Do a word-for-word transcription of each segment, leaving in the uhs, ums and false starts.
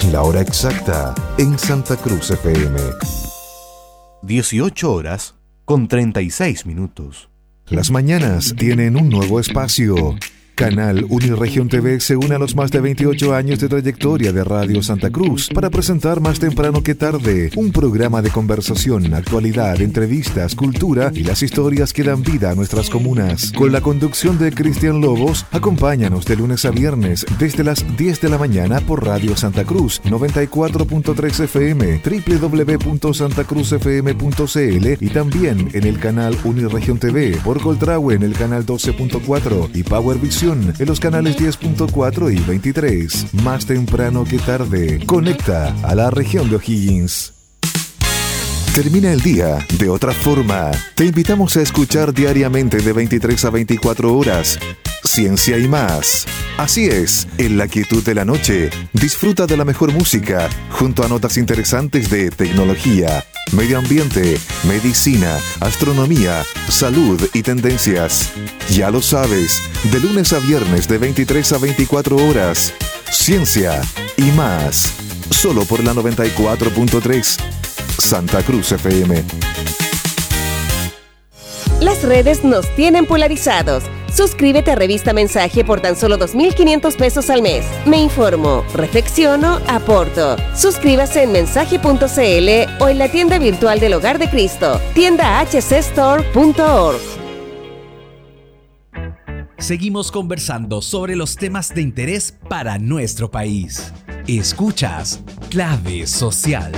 La hora exacta en Santa Cruz F M. dieciocho horas con treinta y seis minutos. Las mañanas tienen un nuevo espacio. Canal Uniregión T V se une a los más de veintiocho años de trayectoria de Radio Santa Cruz para presentar Más Temprano que Tarde, un programa de conversación, actualidad, entrevistas, cultura y las historias que dan vida a nuestras comunas. Con la conducción de Cristian Lobos, acompáñanos de lunes a viernes desde las diez de la mañana por Radio Santa Cruz noventa y cuatro punto tres F M, doble u doble u doble u punto santa cruz f m punto c l y también en el canal Uniregión T V, por Coltrahue en el canal doce punto cuatro y Power Vision en los canales diez punto cuatro y veintitrés. Más temprano que tarde, conecta a la región de O'Higgins. Termina el día de otra forma. Te invitamos a escuchar diariamente de veintitrés a veinticuatro horas Ciencia y Más. Así es, en la quietud de la noche, disfruta de la mejor música junto a notas interesantes de tecnología, medio ambiente, medicina, astronomía, salud y tendencias. Ya lo sabes, de lunes a viernes de veintitrés a veinticuatro horas, Ciencia y Más, solo por la noventa y cuatro punto tres, Santa Cruz F M. Las redes nos tienen polarizados. Suscríbete a Revista Mensaje por tan solo dos mil quinientos pesos al mes. Me informo, reflexiono, aporto. Suscríbase en mensaje punto c l o en la tienda virtual del Hogar de Cristo, tienda h c store punto org. Seguimos conversando sobre los temas de interés para nuestro país. Escuchas Clave Social.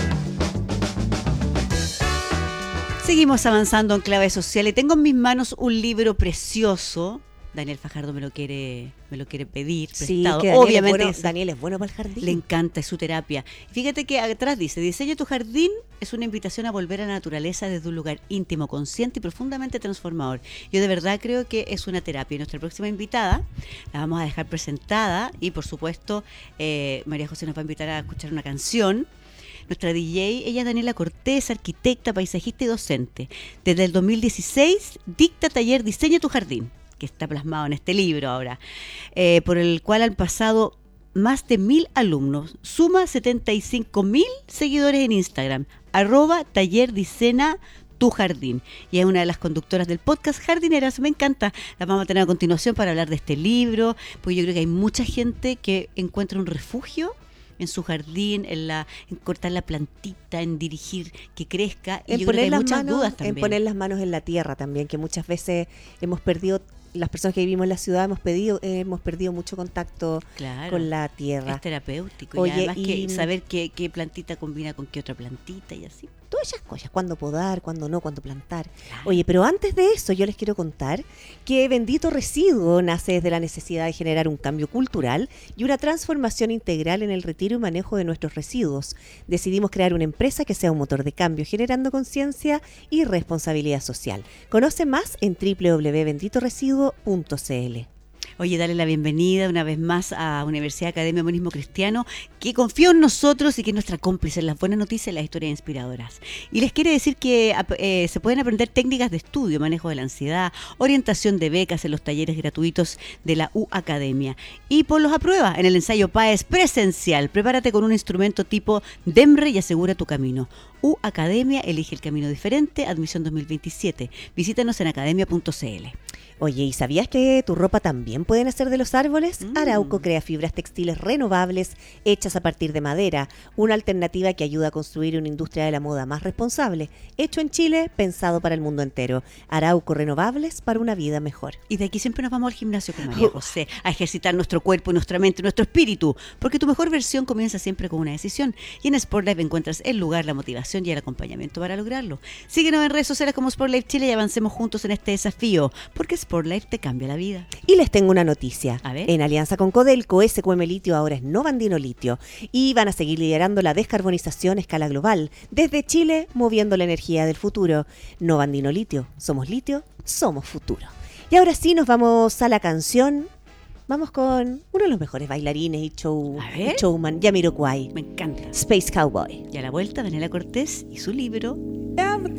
Seguimos avanzando en Clave Social y tengo en mis manos un libro precioso. Daniel Fajardo me lo quiere, me lo quiere pedir sí, prestado. Que Daniel Obviamente es bueno, es, Daniel es bueno para el jardín. Le encanta, es su terapia. Fíjate que atrás dice: diseña tu jardín es una invitación a volver a la naturaleza desde un lugar íntimo, consciente y profundamente transformador. Yo de verdad creo que es una terapia. Y nuestra próxima invitada la vamos a dejar presentada y por supuesto eh, María José nos va a invitar a escuchar una canción. Nuestra D J, ella es Daniela Cortés, arquitecta, paisajista y docente. Desde el dos mil dieciséis dicta taller Diseña tu Jardín, que está plasmado en este libro ahora, eh, por el cual han pasado más de mil alumnos. Suma setenta y cinco mil seguidores en Instagram, arroba taller Diseña tu Jardín. Y es una de las conductoras del podcast Jardineras. Me encanta. La vamos a tener a continuación para hablar de este libro, porque yo creo que hay mucha gente que encuentra un refugio en su jardín, en la en cortar la plantita, en dirigir que crezca. Y en yo poner creo que hay las muchas manos, dudas también. En poner las manos en la tierra también, que muchas veces hemos perdido, las personas que vivimos en la ciudad hemos pedido, eh, hemos perdido mucho contacto claro, con la tierra. Es terapéutico. Oye, y además y que saber qué, qué plantita combina con qué otra plantita y así. Todas esas cosas, cuándo podar, cuándo no, cuándo plantar. Claro. Oye, pero antes de eso yo les quiero contar que Bendito Residuo nace desde la necesidad de generar un cambio cultural y una transformación integral en el retiro y manejo de nuestros residuos. Decidimos crear una empresa que sea un motor de cambio, generando conciencia y responsabilidad social. Conoce más en doble u doble u doble u punto bendito residuo punto c l. Oye, darle la bienvenida una vez más a Universidad Academia Humanismo Cristiano, que confió en nosotros y que es nuestra cómplice en las buenas noticias y las historias inspiradoras. Y les quiere decir que eh, se pueden aprender técnicas de estudio, manejo de la ansiedad, orientación de becas en los talleres gratuitos de la U Academia. Y ponlos a prueba en el ensayo PAES presencial. Prepárate con un instrumento tipo DEMRE y asegura tu camino. U Academia, elige el camino diferente, admisión dos mil veintisiete. Visítanos en academia punto c l. Oye, ¿y sabías que tu ropa también puede nacer de los árboles? Mm. Arauco crea fibras textiles renovables hechas a partir de madera, una alternativa que ayuda a construir una industria de la moda más responsable. Hecho en Chile, pensado para el mundo entero. Arauco, renovables para una vida mejor. Y de aquí siempre nos vamos al gimnasio con María José, a ejercitar nuestro cuerpo, nuestra mente, nuestro espíritu, porque tu mejor versión comienza siempre con una decisión. Y en SportLife encuentras el lugar, la motivación y el acompañamiento para lograrlo. Síguenos en redes sociales como SportLife Chile y avancemos juntos en este desafío, porque SportLife te cambia la vida. Y les tengo una noticia. A ver. En alianza con Codelco, S Q M Litio ahora es Novandino Litio y van a seguir liderando la descarbonización a escala global. Desde Chile, moviendo la energía del futuro. Novandino Litio. Somos litio, somos futuro. Y ahora sí nos vamos a la canción. Vamos con uno de los mejores bailarines y, show, y showman, Jamiroquai. Me encanta. Space Cowboy. Y a la vuelta, Daniela Cortés y su libro. Everything